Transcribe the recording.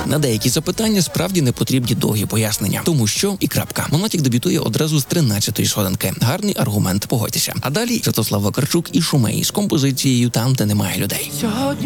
На деякі запитання справді не потрібні довгі пояснення, тому що і крапка. Монатік дебютує одразу з 13-ї сходинки. Гарний аргумент, погодьтеся. А далі Святослав Вакарчук і Шумей з композицією «Там, де немає людей». Сьогодні